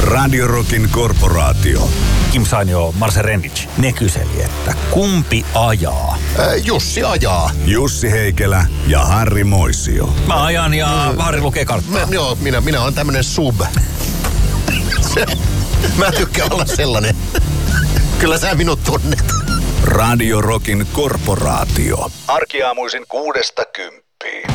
Radio Rockin korporaatio. Kim Sainio, Marse Rendic. Ne kyseli, että kumpi ajaa? Jussi ajaa. Jussi Heikelä ja Harri Moisio. Mä ajan ja Harri lukee karttaa. Minä olen tämmönen sub. Mä tykkään olla sellainen. Kyllä sä minut tunnet. Radio Rockin korporaatio. Arkiaamuisin 6–10.